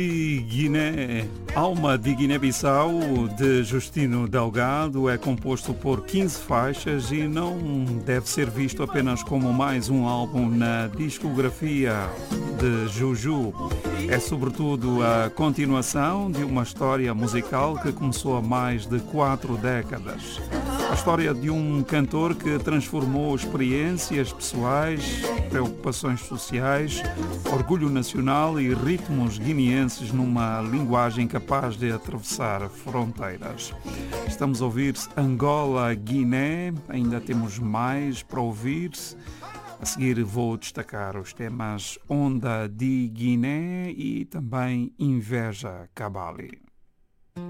Guiné, Alma de Guiné-Bissau, de Justino Delgado, é composto por 15 faixas e não deve ser visto apenas como mais um álbum na discografia de Juju. É sobretudo a continuação de uma história musical que começou há mais de 4 décadas. A história de um cantor que transformou experiências pessoais, preocupações sociais, orgulho nacional e ritmos guineenses numa linguagem capaz de atravessar fronteiras. Estamos a ouvir Angola-Guiné, ainda temos mais para ouvir. A seguir vou destacar os temas Onda de Guiné e também Inveja Cabali.